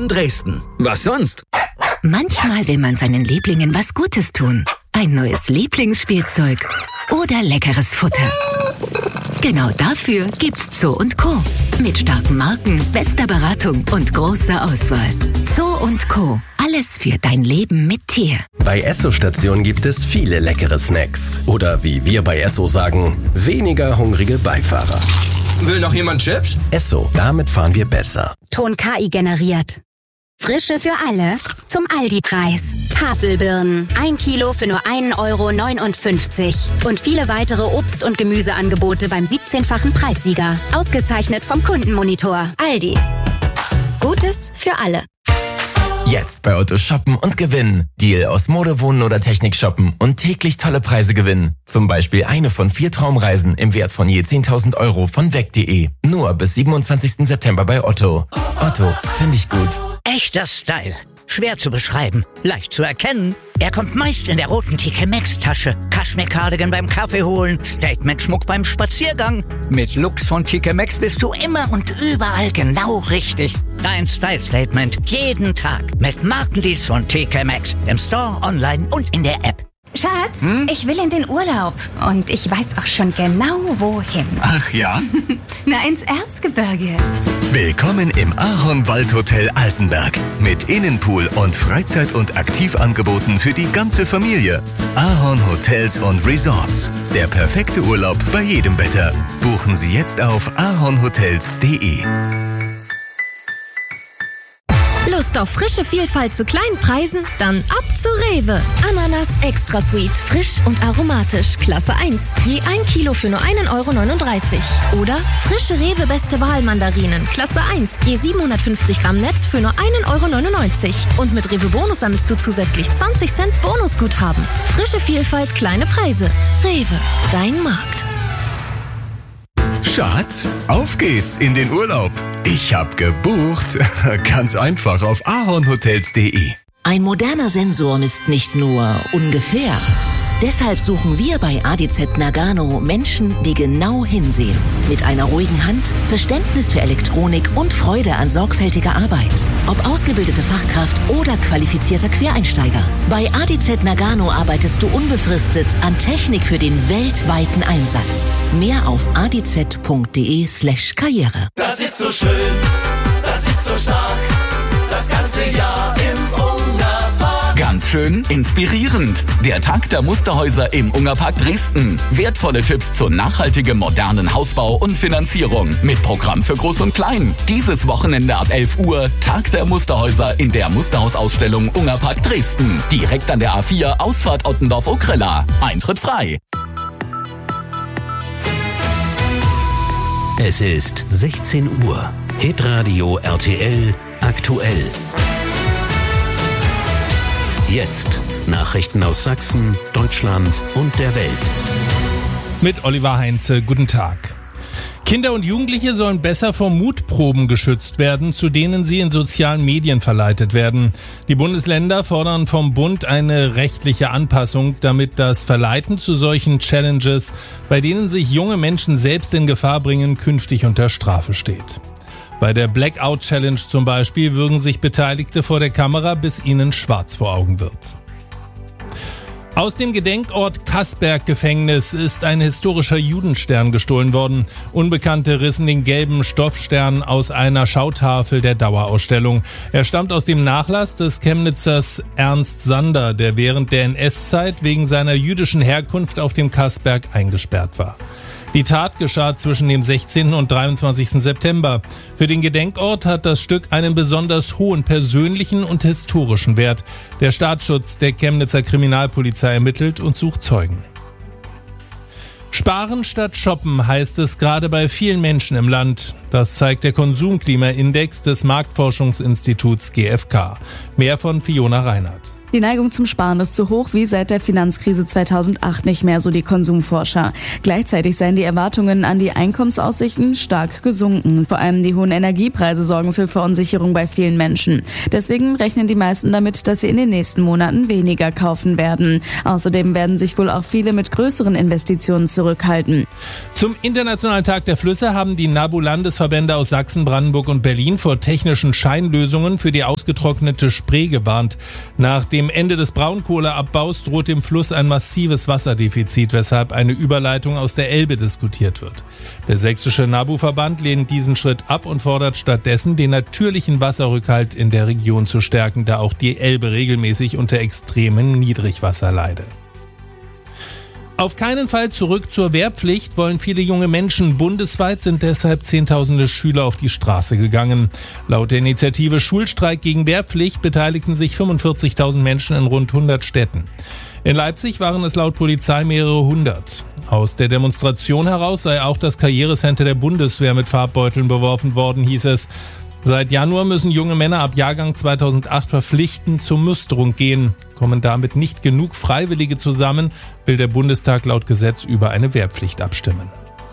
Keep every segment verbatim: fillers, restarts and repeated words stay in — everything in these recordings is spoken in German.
in Dresden. Was sonst? Manchmal will man seinen Lieblingen was Gutes tun. Ein neues Lieblingsspielzeug oder leckeres Futter. Genau dafür gibt's Zoo und Co. Mit starken Marken, bester Beratung und großer Auswahl. Zoo und Co. Alles für dein Leben mit Tier. Bei Esso-Station gibt es viele leckere Snacks. Oder wie wir bei Esso sagen, weniger hungrige Beifahrer. Will noch jemand Chips? Esso, damit fahren wir besser. Ton K I generiert. Frische für alle zum Aldi-Preis. Tafelbirnen. Ein Kilo für nur ein Euro neunundfünfzig. Und viele weitere Obst- und Gemüseangebote beim siebzehnfachen Preissieger. Ausgezeichnet vom Kundenmonitor. Aldi. Gutes für alle. Jetzt bei Otto shoppen und gewinnen. Deal aus Mode, Wohnen oder Technik shoppen und täglich tolle Preise gewinnen. Zum Beispiel eine von vier Traumreisen im Wert von je zehntausend Euro von weg punkt de. Nur bis siebenundzwanzigsten September bei Otto. Otto, finde ich gut. Echter Style. Schwer zu beschreiben, leicht zu erkennen. Er kommt meist in der roten T K Maxx-Tasche. Kaschmir-Cardigan beim Kaffee holen, Statement-Schmuck beim Spaziergang. Mit Looks von T K Maxx bist du immer und überall genau richtig. Dein Style-Statement jeden Tag mit Markendeals von T K Maxx. Im Store, online und in der App. Schatz, hm? ich will in den Urlaub. Und ich weiß auch schon genau, wohin. Ach ja? Na, ins Erzgebirge. Willkommen im Ahorn-Waldhotel Altenberg. Mit Innenpool und Freizeit- und Aktivangeboten für die ganze Familie. Ahorn Hotels und Resorts. Der perfekte Urlaub bei jedem Wetter. Buchen Sie jetzt auf ahornhotels punkt de. Lust auf frische Vielfalt zu kleinen Preisen? Dann ab zu Rewe. Ananas Extra Sweet, frisch und aromatisch, Klasse eins. Je ein Kilo für nur einen Euro neununddreißig. Oder frische Rewe Beste Wahl Mandarinen, Klasse eins. Je siebenhundertfünfzig Gramm Netz für nur einen Euro neunundneunzig. Und mit Rewe Bonus sammelst du zusätzlich zwanzig Cent Bonusguthaben. Frische Vielfalt, kleine Preise. Rewe, dein Markt. Schatz, auf geht's in den Urlaub. Ich hab gebucht. Ganz einfach auf ahornhotels punkt de. Ein moderner Sensor misst nicht nur ungefähr. Deshalb suchen wir bei A D Z Nagano Menschen, die genau hinsehen. Mit einer ruhigen Hand, Verständnis für Elektronik und Freude an sorgfältiger Arbeit. Ob ausgebildete Fachkraft oder qualifizierter Quereinsteiger. Bei A D Z Nagano arbeitest du unbefristet an Technik für den weltweiten Einsatz. Mehr auf adz punkt de slash karriere. Das ist so schön, das ist so stark, das ganze Jahr im Ungarpark. Ganz schön inspirierend. Der Tag der Musterhäuser im Ungarpark Dresden. Wertvolle Tipps zu nachhaltigem modernen Hausbau und Finanzierung. Mit Programm für Groß und Klein. Dieses Wochenende ab elf Uhr Tag der Musterhäuser in der Musterhausausstellung Ungarpark Dresden. Direkt an der A vier Ausfahrt Ottendorf-Okrella. Eintritt frei. Es ist sechzehn Uhr. Hitradio R T L aktuell. Jetzt Nachrichten aus Sachsen, Deutschland und der Welt. Mit Oliver Heinze, guten Tag. Kinder und Jugendliche sollen besser vor Mutproben geschützt werden, zu denen sie in sozialen Medien verleitet werden. Die Bundesländer fordern vom Bund eine rechtliche Anpassung, damit das Verleiten zu solchen Challenges, bei denen sich junge Menschen selbst in Gefahr bringen, künftig unter Strafe steht. Bei der Blackout Challenge zum Beispiel würgen sich Beteiligte vor der Kamera, bis ihnen schwarz vor Augen wird. Aus dem Gedenkort Kassberg-Gefängnis ist ein historischer Judenstern gestohlen worden. Unbekannte rissen den gelben Stoffstern aus einer Schautafel der Dauerausstellung. Er stammt aus dem Nachlass des Chemnitzers Ernst Sander, der während der N S-Zeit wegen seiner jüdischen Herkunft auf dem Kassberg eingesperrt war. Die Tat geschah zwischen dem sechzehnten und dreiundzwanzigsten September. Für den Gedenkort hat das Stück einen besonders hohen persönlichen und historischen Wert. Der Staatsschutz der Chemnitzer Kriminalpolizei ermittelt und sucht Zeugen. Sparen statt shoppen heißt es gerade bei vielen Menschen im Land. Das zeigt der Konsumklimaindex des Marktforschungsinstituts G F K. Mehr von Fiona Reinhardt. Die Neigung zum Sparen ist so hoch wie seit der Finanzkrise zweitausendacht nicht mehr, so die Konsumforscher. Gleichzeitig seien die Erwartungen an die Einkommensaussichten stark gesunken. Vor allem die hohen Energiepreise sorgen für Verunsicherung bei vielen Menschen. Deswegen rechnen die meisten damit, dass sie in den nächsten Monaten weniger kaufen werden. Außerdem werden sich wohl auch viele mit größeren Investitionen zurückhalten. Zum Internationalen Tag der Flüsse haben die NABU-Landesverbände aus Sachsen, Brandenburg und Berlin vor technischen Scheinlösungen für die ausgetrocknete Spree gewarnt. Nach dem Ende des Braunkohleabbaus droht dem Fluss ein massives Wasserdefizit, weshalb eine Überleitung aus der Elbe diskutiert wird. Der sächsische NABU-Verband lehnt diesen Schritt ab und fordert stattdessen, den natürlichen Wasserrückhalt in der Region zu stärken, da auch die Elbe regelmäßig unter extremem Niedrigwasser leide. Auf keinen Fall zurück zur Wehrpflicht wollen viele junge Menschen. Bundesweit sind deshalb Zehntausende Schüler auf die Straße gegangen. Laut der Initiative Schulstreik gegen Wehrpflicht beteiligten sich fünfundvierzigtausend Menschen in rund hundert Städten. In Leipzig waren es laut Polizei mehrere hundert. Aus der Demonstration heraus sei auch das Karrierecenter der Bundeswehr mit Farbbeuteln beworfen worden, hieß es. Seit Januar müssen junge Männer ab Jahrgang zweitausendacht verpflichtend zur Musterung gehen. Kommen damit nicht genug Freiwillige zusammen, will der Bundestag laut Gesetz über eine Wehrpflicht abstimmen.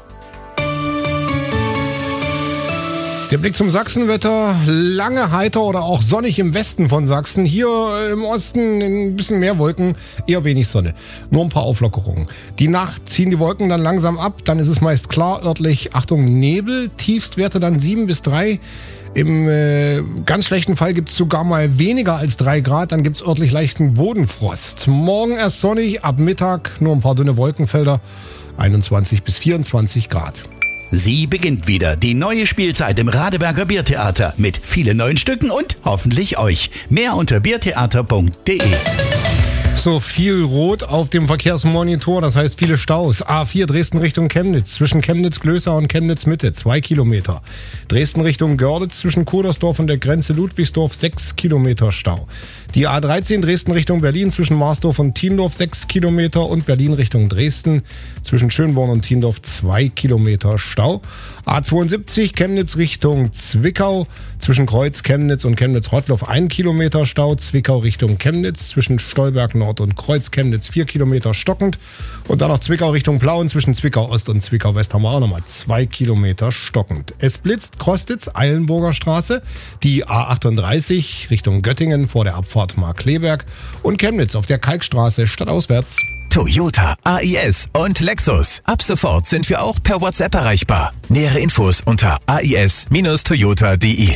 Der Blick zum Sachsenwetter, lange heiter oder auch sonnig im Westen von Sachsen. Hier im Osten ein bisschen mehr Wolken, eher wenig Sonne. Nur ein paar Auflockerungen. Die Nacht ziehen die Wolken dann langsam ab, dann ist es meist klar, örtlich, Achtung, Nebel, Tiefstwerte dann sieben bis drei. Im äh, ganz schlechten Fall gibt es sogar mal weniger als drei Grad, dann gibt es örtlich leichten Bodenfrost. Morgen erst sonnig, ab Mittag nur ein paar dünne Wolkenfelder, einundzwanzig bis vierundzwanzig Grad. Sie beginnt wieder, die neue Spielzeit im Radeberger Biertheater mit vielen neuen Stücken und hoffentlich euch. Mehr unter biertheater punkt de. So viel Rot auf dem Verkehrsmonitor, das heißt viele Staus. A vier Dresden Richtung Chemnitz, zwischen Chemnitz-Glößau und Chemnitz-Mitte, zwei Kilometer. Dresden Richtung Görlitz, zwischen Kudersdorf und der Grenze Ludwigsdorf, sechs Kilometer Stau. Die A dreizehn Dresden Richtung Berlin, zwischen Marsdorf und Thiendorf, sechs Kilometer. Und Berlin Richtung Dresden, zwischen Schönborn und Thiendorf, zwei Kilometer Stau. A zweiundsiebzig Chemnitz Richtung Zwickau, zwischen Kreuz Chemnitz und Chemnitz-Rottloff, ein Kilometer Stau. Zwickau Richtung Chemnitz, zwischen Stolberg Nord und Kreuz Chemnitz, vier Kilometer stockend. Und dann noch Zwickau Richtung Plauen, zwischen Zwickau Ost und Zwickau West haben wir auch nochmal zwei Kilometer stockend. Es blitzt Krostitz, Eilenburger Straße, die A achtunddreißig Richtung Göttingen vor der Abfahrt Markkleeberg und Chemnitz auf der Kalkstraße stadtauswärts. Toyota, A I S und Lexus. Ab sofort sind wir auch per WhatsApp erreichbar. Nähere Infos unter a i s Toyota punkt de.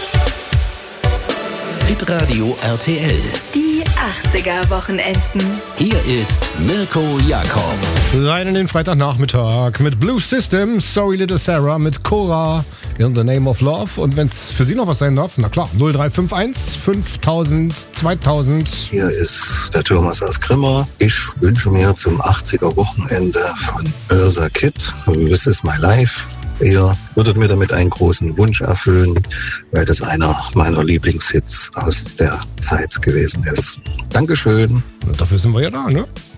Hitradio R T L. Die achtziger-Wochenenden. Hier ist Mirko Jakob. Rein in den Freitagnachmittag mit Blue System, Sorry Little Sarah, mit Cora, In the Name of Love. Und wenn es für Sie noch was sein darf, na klar, null drei fünf eins fünftausend zweitausend. Hier ist der Thomas aus Grimma. Ich wünsche mir zum achtziger-Wochenende von Ursa Kitt, This is my life. Ihr würdet mir damit einen großen Wunsch erfüllen, weil das einer meiner Lieblingshits aus der Zeit gewesen ist. Dankeschön. Und dafür sind wir ja da, ne?